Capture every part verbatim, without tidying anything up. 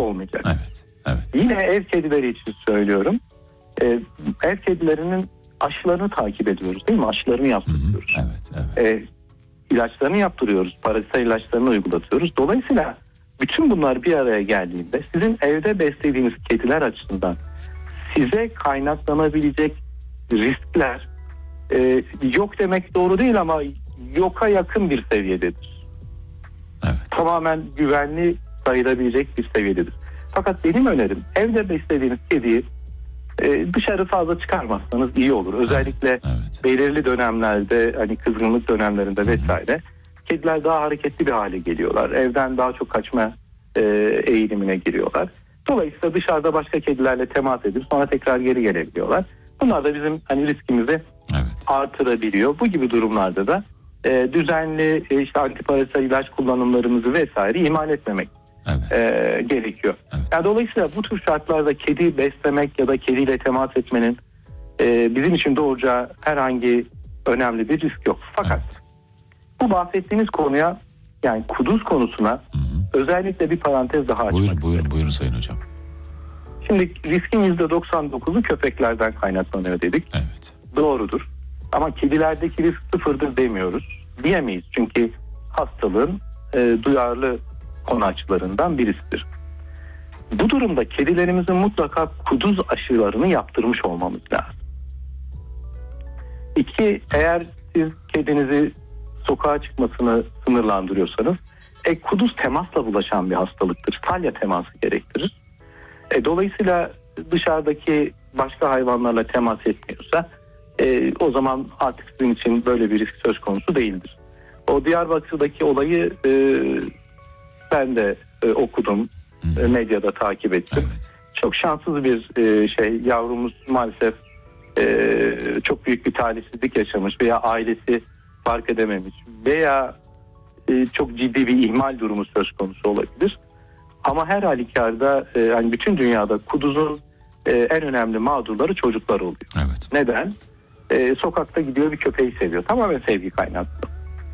olmayacak. Evet, evet. Yine ev kedileri için söylüyorum. Ee, ev kedilerinin aşılarını takip ediyoruz değil mi? Aşılarını yaptırıyoruz. Hı hı, evet, evet. Ee, ilaçlarını yaptırıyoruz. Parazit ilaçlarını uygulatıyoruz. Dolayısıyla bütün bunlar bir araya geldiğinde sizin evde beslediğiniz kediler açısından size kaynaklanabilecek riskler e, yok demek doğru değil ama yoka yakın bir seviyededir. Evet. Tamamen güvenli sayılabilecek bir seviyededir. Fakat benim önerim evde beslediğiniz kediyi e, dışarı fazla çıkarmazsanız iyi olur. Özellikle evet, evet. belirli dönemlerde hani kızgınlık dönemlerinde vesaire kediler daha hareketli bir hale geliyorlar. Evden daha çok kaçma e, eğilimine giriyorlar. Dolayısıyla dışarıda başka kedilerle temas edip sonra tekrar geri gelebiliyorlar. Bunlar da bizim hani riskimizi evet. artırabiliyor. Bu gibi durumlarda da e, düzenli e, işte antiparazit ilaç kullanımlarımızı vesaire ihmal etmemek evet. e, gerekiyor. Evet. Yani dolayısıyla bu tür şartlarda kedi beslemek ya da kediyle temas etmenin e, bizim için doğuracağı herhangi önemli bir risk yok. Fakat evet. bu bahsettiğiniz konuya yani kuduz konusuna hı hı. özellikle bir parantez daha açmak Buyurun, buyurun, buyurun Sayın Hocam. Şimdi riskin yüzde doksan dokuzu köpeklerden kaynaklanıyor dedik. Evet. Doğrudur. Ama kedilerdeki risk sıfırdır demiyoruz. Diyemeyiz çünkü hastalığın e, duyarlı konaçlarından birisidir. Bu durumda kedilerimizin mutlaka kuduz aşılarını yaptırmış olmamız lazım. İki, eğer siz kedinizi sokağa çıkmasını sınırlandırıyorsanız e, kuduz temasla bulaşan bir hastalıktır. Salya teması gerektirir. E, dolayısıyla dışarıdaki başka hayvanlarla temas etmiyorsa e, o zaman artık sizin için böyle bir risk söz konusu değildir. O Diyarbakır'daki olayı e, ben de e, okudum, e, medyada takip ettim. Evet. Çok şanssız bir e, şey, yavrumuz maalesef e, çok büyük bir talihsizlik yaşamış veya ailesi fark edememiş veya e, çok ciddi bir ihmal durumu söz konusu olabilir. Ama her halükarda e, yani bütün dünyada kuduzun e, en önemli mağdurları çocuklar oluyor. Evet. Neden? E, sokakta gidiyor bir köpeği seviyor. Tamamen sevgi kaynaklı.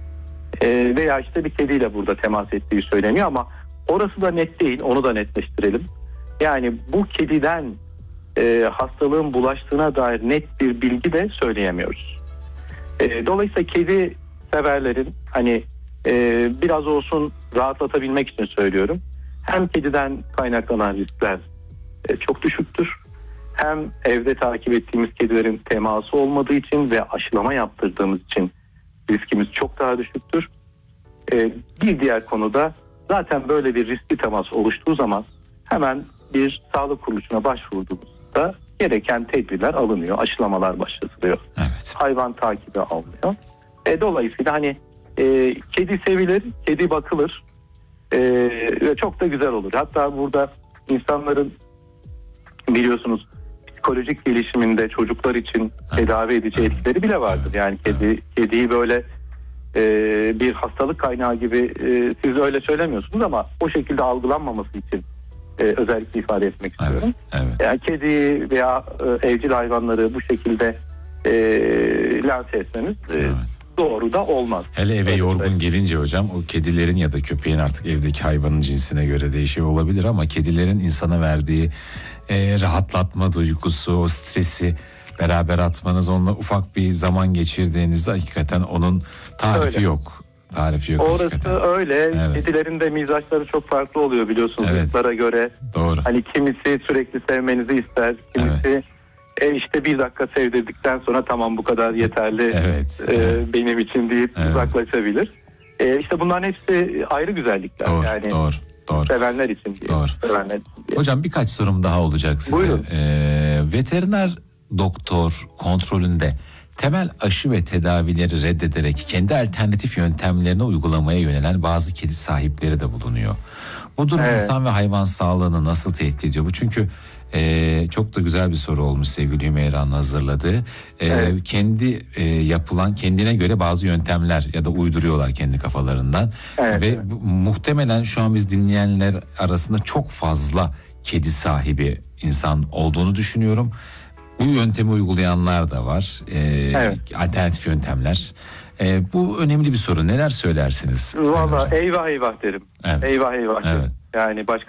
E, veya işte bir kediyle burada temas ettiği söyleniyor ama orası da net değil. Onu da netleştirelim. Yani bu kediden e, hastalığın bulaştığına dair net bir bilgi de söyleyemiyoruz. E, dolayısıyla kedi severlerin hani e, biraz olsun rahatlatabilmek için söylüyorum. Hem kediden kaynaklanan riskler e, çok düşüktür. Hem evde takip ettiğimiz kedilerin teması olmadığı için ve aşılama yaptırdığımız için riskimiz çok daha düşüktür. E, bir diğer konuda zaten böyle bir riskli temas oluştuğu zaman hemen bir sağlık kuruluşuna başvurduğumuzda gereken tedbirler alınıyor. Aşılamalar başlatılıyor. Evet. Hayvan takibi alınıyor. E, dolayısıyla hani e, kedi sevilir, kedi bakılır. Ee, çok da güzel olur. Hatta burada insanların biliyorsunuz psikolojik gelişiminde çocuklar için evet. tedavi edici evet. etkileri bile vardır. Yani kedi evet. kediyi böyle e, bir hastalık kaynağı gibi e, siz öyle söylemiyorsunuz ama o şekilde algılanmaması için e, özellikle ifade etmek istiyorum. Evet. Evet. Yani kedi veya e, evcil hayvanları bu şekilde e, lanse etmeniz e, evet. doğru da olmaz. Hele eve öyle yorgun söyleyeyim. gelince hocam o kedilerin ya da köpeğin artık evdeki hayvanın cinsine göre değişiyor olabilir ama kedilerin insana verdiği e, rahatlatma duygusu, o stresi beraber atmanız, onunla ufak bir zaman geçirdiğinizde hakikaten onun tarifi öyle. yok. Tarifi yok. Orası hakikaten. öyle. Evet. Kedilerin de mizaçları çok farklı oluyor biliyorsunuz. Evet. Hırslara göre. Doğru. Hani kimisi sürekli sevmenizi ister. Kimisi evet. E işte bir dakika sevdirdikten sonra tamam bu kadar yeterli evet, e, evet. benim için deyip evet. uzaklaşabilir. E işte bunların hepsi ayrı güzellikler. Doğru, yani doğru, doğru. Sevenler için diye. Doğru. Sevenler için diye. Hocam birkaç sorum daha olacak size. Buyurun. Ee, veteriner doktor kontrolünde temel aşı ve tedavileri reddederek kendi alternatif yöntemlerini uygulamaya yönelen bazı kedi sahipleri de bulunuyor. Bu durum evet. insan ve hayvan sağlığını nasıl tehdit ediyor? Bu çünkü Ee, çok da güzel bir soru olmuş sevgili Hümeyra'nın hazırladığı. Ee, evet. Kendi e, yapılan kendine göre bazı yöntemler ya da uyduruyorlar kendi kafalarından. Evet, ve evet. Bu, muhtemelen şu an biz dinleyenler arasında çok fazla kedi sahibi insan olduğunu düşünüyorum. Bu yöntemi uygulayanlar da var. Ee, evet. Alternatif yöntemler. Ee, bu önemli bir soru. Neler söylersiniz? Valla eyvah eyvah derim. Evet. Eyvah eyvah derim. Evet. Yani başka